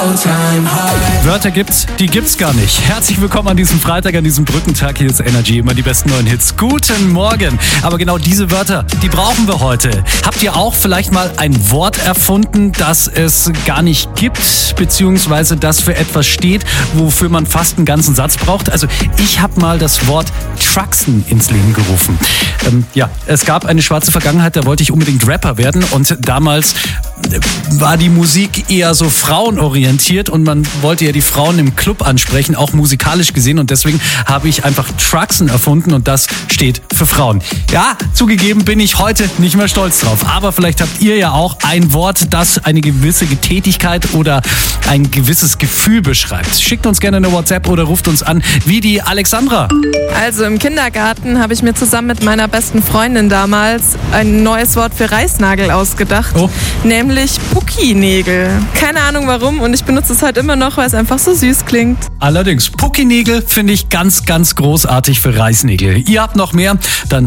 Wörter gibt's, die gibt's gar nicht. Herzlich willkommen an diesem Freitag, an diesem Brückentag. Hier ist Energy, immer die besten neuen Hits. Guten Morgen. Aber genau diese Wörter, die brauchen wir heute. Habt ihr auch vielleicht mal ein Wort erfunden, das es gar nicht gibt, beziehungsweise das für etwas steht, wofür man fast einen ganzen Satz braucht? Also ich habe mal das Wort Truxen ins Leben gerufen. Es gab eine schwarze Vergangenheit, da wollte ich unbedingt Rapper werden und damals war die Musik eher so frauenorientiert und man wollte ja die Frauen im Club ansprechen, auch musikalisch gesehen, und deswegen habe ich einfach Truxen erfunden und das steht für Frauen. Ja, zugegeben bin ich heute nicht mehr stolz drauf, aber vielleicht habt ihr ja auch ein Wort, das eine gewisse Tätigkeit oder ein gewisses Gefühl beschreibt. Schickt uns gerne eine WhatsApp oder ruft uns an, wie die Alexandra. Also im Kindergarten habe ich mir zusammen mit meiner besten Freundin damals ein neues Wort für Reißnagel ausgedacht, nämlich Puckinägel. Keine Ahnung warum und ich benutze es halt immer noch, weil es einfach so süß klingt. Allerdings, Puckinägel finde ich ganz, ganz großartig für Reißnägel. Ihr habt noch mehr, dann